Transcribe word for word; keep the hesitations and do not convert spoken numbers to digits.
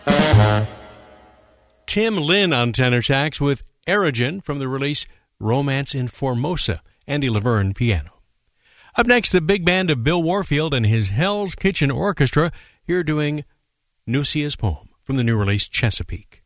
Tim Lin on tenor sax with Erogen from the release Romance in Formosa. Andy Laverne piano. Up next, the big band of Bill Warfield and his Hell's Kitchen Orchestra here doing Nucia's poem from the new release Chesapeake.